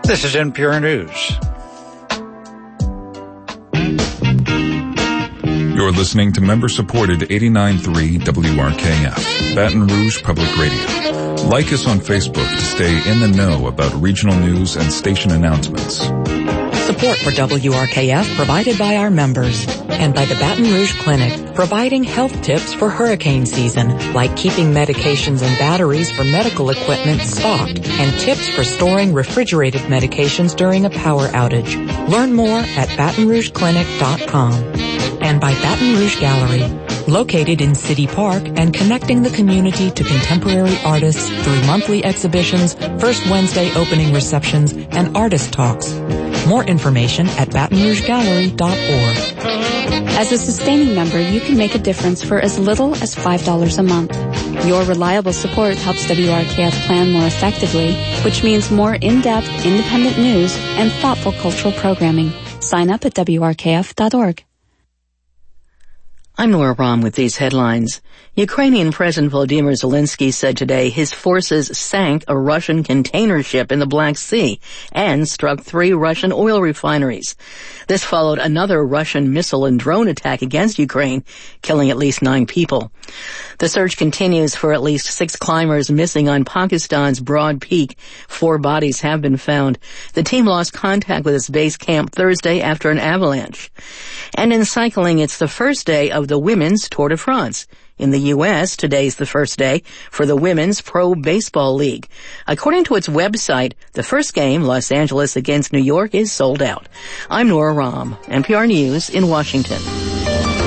This is NPR News. You're listening to member-supported 89.3 WRKF, Baton Rouge Public Radio. Like us on Facebook to stay in the know about regional news and station announcements. Support for WRKF provided by our members and by the Baton Rouge Clinic, providing health tips for hurricane season, like keeping medications and batteries for medical equipment stocked and tips for storing refrigerated medications during a power outage. Learn more at BatonRougeClinic.com. And by Baton Rouge Gallery, located in City Park and connecting the community to contemporary artists through monthly exhibitions, first Wednesday opening receptions, and artist talks. More information at BatonRougeGallery.org. As a sustaining member, you can make a difference for as little as $5 a month. Your reliable support helps WRKF plan more effectively, which means more in-depth, independent news and thoughtful cultural programming. Sign up at WRKF.org. I'm Nora Rahm with these headlines. Ukrainian President Volodymyr Zelensky said today his forces sank a Russian container ship in the Black Sea and struck 3 Russian oil refineries. This followed another Russian missile and drone attack against Ukraine, killing at least 9 people. The search continues for at least 6 climbers missing on Pakistan's Broad Peak. 4 bodies have been found. The team lost contact with its base camp Thursday after an avalanche. And in cycling, it's the first day of the Women's Tour de France. In the U.S., today's the first day for the Women's Pro Baseball League. According to its website, the first game, Los Angeles against New York, is sold out. I'm Nora Rahm, NPR News in Washington.